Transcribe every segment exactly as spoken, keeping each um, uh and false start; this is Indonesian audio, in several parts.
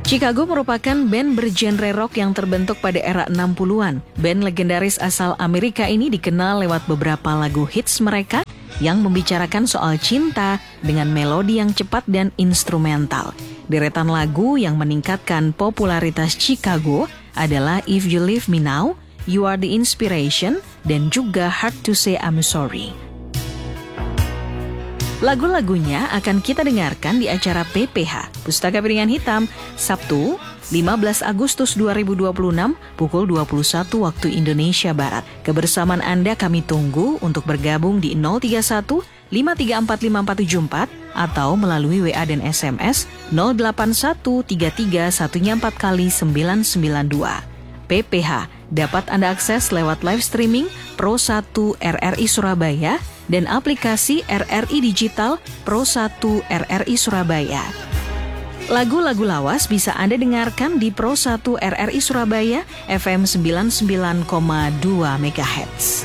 Chicago merupakan band bergenre rock yang terbentuk pada era enam puluhan. Band legendaris asal Amerika ini dikenal lewat beberapa lagu hits mereka yang membicarakan soal cinta dengan melodi yang cepat dan instrumental. Deretan lagu yang meningkatkan popularitas Chicago adalah If You Leave Me Now, You Are the Inspiration, dan juga Hard to Say I'm Sorry. Lagu-lagunya akan kita dengarkan di acara P P H, Pustaka Piringan Hitam, Sabtu, lima belas Agustus dua ribu dua puluh enam, pukul dua puluh satu waktu Indonesia Barat. Kebersamaan Anda kami tunggu untuk bergabung di nol tiga satu lima tiga empat lima empat tujuh empat atau melalui W A dan S M S nol delapan satu tiga tiga satunya empat kali sembilan sembilan dua. P P H dapat Anda akses lewat live streaming Pro satu R R I Surabaya dan aplikasi R R I Digital Pro satu R R I Surabaya. Lagu-lagu lawas bisa Anda dengarkan di Pro satu R R I Surabaya F M sembilan puluh sembilan koma dua megahertz.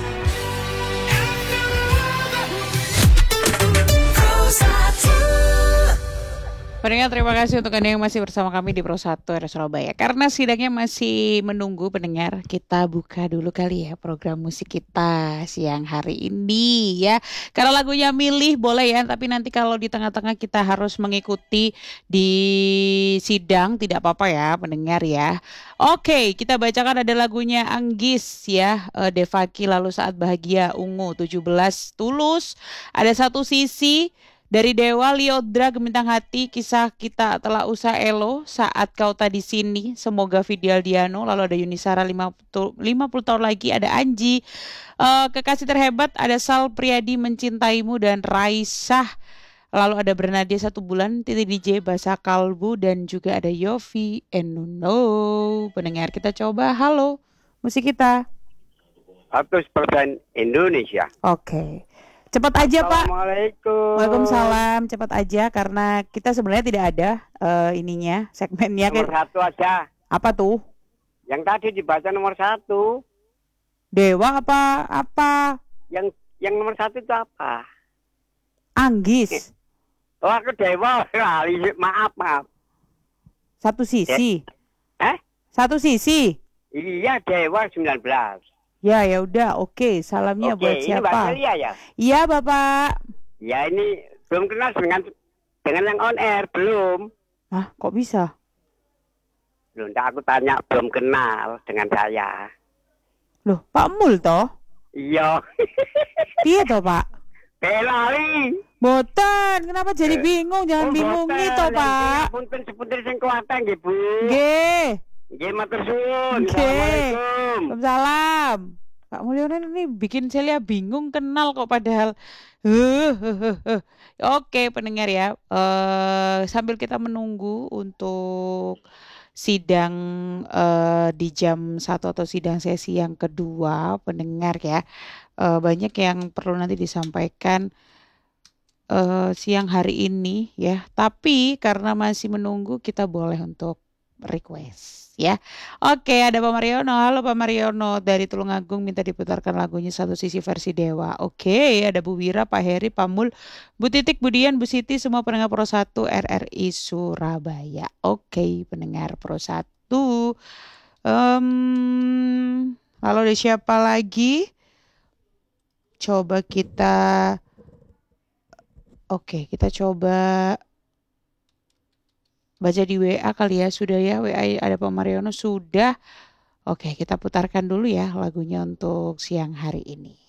Pendengar, terima kasih untuk Anda yang masih bersama kami di Pro satu R R I Surabaya. Karena sidangnya masih menunggu pendengar, kita buka dulu kali ya program musik kita siang hari ini ya. Kalau lagunya milih boleh ya, tapi nanti kalau di tengah-tengah kita harus mengikuti di sidang tidak apa-apa ya pendengar ya. Oke, kita bacakan ada lagunya Anggis ya, Devaki Lalu Saat Bahagia, Ungu tujuh belas, Tulus, ada Satu Sisi dari Dewa, Liodra, Gemintang Hati, Kisah Kita Telah Usah Elo, Saat Kau Tadi Sini, Semoga Fidel Diano, lalu ada Yunisara lima puluh tahun lagi, ada Anji, uh, Kekasih Terhebat, ada Sal Priadi, Mencintaimu, dan Raisah, lalu ada Bernadia Satu Bulan, Titi D J, Basa Kalbu, dan juga ada Yofi Enuno. Pendengar, kita coba halo musik kita seratus persen Indonesia. Oke, okay. Cepat aja Pak. Assalamualaikum. Waalaikumsalam. Cepat aja karena kita sebenarnya tidak ada uh, ininya segmennya. Nomor kayak... satu aja. Apa tuh? Yang tadi dibaca nomor satu. Dewa apa? Apa? Yang yang nomor satu itu apa? Anggis. Oh, aku Dewa. Maaf maaf. Satu sisi. Eh? Satu sisi. Iya, Dewa sembilan belas. Ya, ya udah, oke. Okay. Salamnya oke, buat siapa? Ini Mbak Celia ya? Iya, Bapak. Ya, ini belum kenal dengan dengan yang on air, belum. Hah, kok bisa? Loh, enggak, aku tanya belum kenal dengan saya. Loh, Pak Mul toh? Iya. Iya toh, Pak? Pelali. Boten, kenapa jadi bingung? Jangan oh, bingung gitu, Pak. Punten sepunten sing kuwateng nggih, Bu. Nggih. Nggih, matur suwun. Assalamualaikum. Waalaikumsalam. Kak Mulyono ini bikin Celia bingung kenal kok padahal. Uh, uh, uh, uh. Oke, pendengar ya. Uh, sambil kita menunggu untuk sidang uh, di jam satu atau sidang sesi yang kedua, pendengar ya. Uh, banyak yang perlu nanti disampaikan uh, siang hari ini ya. Tapi karena masih menunggu, kita boleh untuk request ya. Oke, ada Pak Mariono. Halo Pak Mariono dari Tulungagung, minta diputarkan lagunya Satu Sisi versi Dewa. Oke, ada Bu Wira, Pak Heri, Pak Mul, Bu Titik, Bu Dian, Bu Siti, semua pendengar Pro satu R R I Surabaya. Oke, pendengar Pro satu. Um, lalu ada siapa lagi? Coba kita Oke, kita coba baca di W A kali ya. Sudah ya, W A ada Pak Mariono sudah. Oke, kita putarkan dulu ya lagunya untuk siang hari ini.